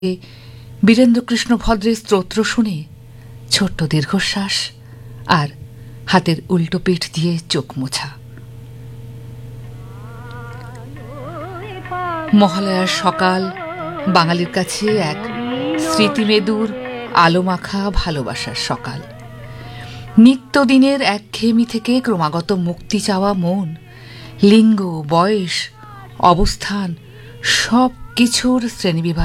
বীরেন্দ্রকৃষ্ণ ভদ্রের স্তোত্র শুনে ছোট্ট দীর্ঘশ্বাস আর হাতের উল্টো পিঠ দিয়ে চোখ মোছা। মহালয়ার সকাল বাঙালির কাছে এক স্মৃতিমেদুর আলোমাখা ভালোবাসার সকাল। নিত্যদিনের একঘেয়েমি থেকে ক্রমাগত মুক্তি চাওয়া মন লিঙ্গ, বয়স, অবস্থান সব কিছুর শ্রেণীবিভাগ